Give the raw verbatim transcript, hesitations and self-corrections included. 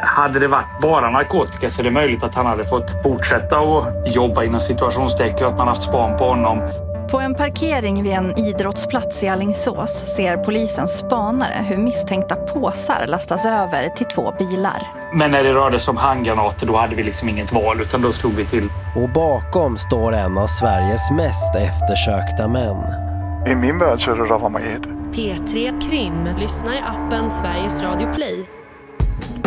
Hade det varit bara narkotika så är det möjligt att han hade fått fortsätta att jobba inom situationstecken, att man haft span på honom. På en parkering vid en idrottsplats i Alingsås ser polisens spanare hur misstänkta påsar lastas över till två bilar. Men när det rörde sig om handgranater då hade vi liksom inget val utan då slog vi till. Och bakom står en av Sveriges mest eftersökta män. I min värld så är det Rawa Majid. P tre Krim. Lyssna i appen Sveriges Radio Play